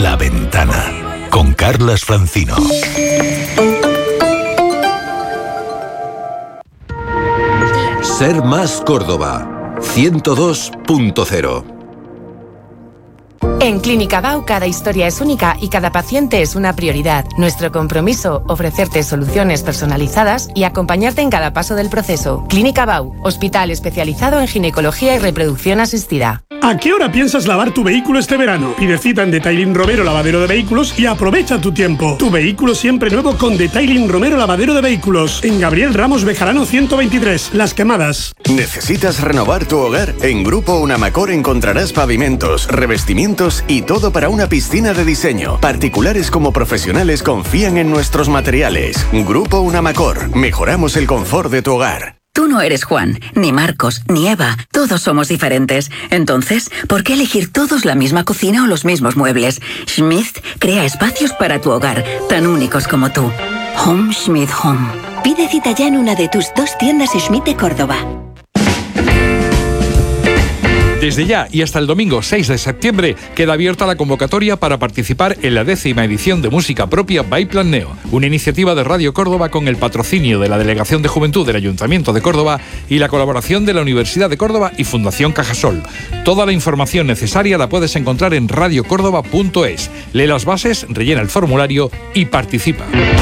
La Ventana, con Carlas Francino. Ser Más Córdoba, 102.0. En Clínica BAU cada historia es única y cada paciente es una prioridad. Nuestro compromiso, ofrecerte soluciones personalizadas y acompañarte en cada paso del proceso. Clínica BAU, hospital especializado en ginecología y reproducción asistida. ¿A qué hora piensas lavar tu vehículo este verano? Pide cita en Detailing Romero Lavadero de Vehículos y aprovecha tu tiempo. Tu vehículo siempre nuevo con Detailing Romero Lavadero de Vehículos. En Gabriel Ramos Bejarano 123, Las Quemadas. ¿Necesitas renovar tu hogar? En Grupo Unamacor encontrarás pavimentos, revestimientos y todo para una piscina de diseño. Particulares como profesionales confían en nuestros materiales. Grupo Unamacor. Mejoramos el confort de tu hogar. Tú no eres Juan, ni Marcos, ni Eva. Todos somos diferentes. Entonces, ¿por qué elegir todos la misma cocina o los mismos muebles? Schmidt crea espacios para tu hogar, tan únicos como tú. Home Schmidt Home. Pide cita ya en una de tus 2 tiendas Schmidt de Córdoba. Desde ya y hasta el domingo 6 de septiembre queda abierta la convocatoria para participar en la 10ª edición de Música Propia by Plan Neo, una iniciativa de Radio Córdoba con el patrocinio de la Delegación de Juventud del Ayuntamiento de Córdoba y la colaboración de la Universidad de Córdoba y Fundación Cajasol. Toda la información necesaria la puedes encontrar en radiocórdoba.es. Lee las bases, rellena el formulario y participa.